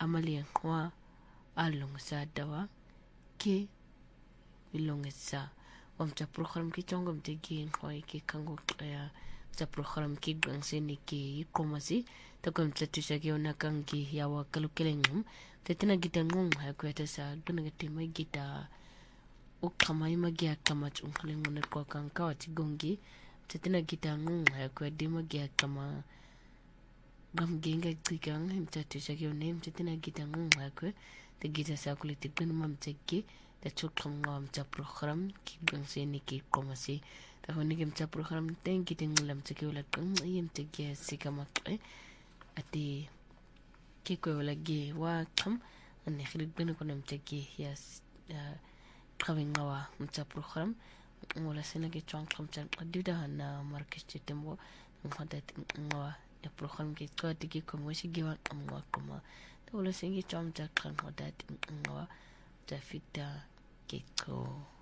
amali ngwa alungisa dawa ke ilungisa wamta program ki chongo mtegi ngwa ki kango ya sa program ki gangseni ki ikomasi takom tlatusha ki ona kangi yawa kalukelengum tetina gita ngong ha kweta sa gunagati mai gita ukama imagia kama chunglengun kwa kanka watigongi tetina gita ngong ha kwedi magia kama gamgenga tsigang mtatusha ki ona tetina gita ngong ha kwe te gita sa kuliti gun mamteki ta chukam ngam ta program ki gangseni ki komasi ta honi gem ta program tenki tinglam teki wala kang yem teki sikama ati ki ko wala ge wa kam an khrid bin ko nam teki yes kawingawa mta program wala sena ki chong kam tan adida na markes tembo ngada ngawa ya program ki ko teki ko mo shi ge wa ngwa koma to wala sengi chong ta kan hoda ngawa ta fita Kiko.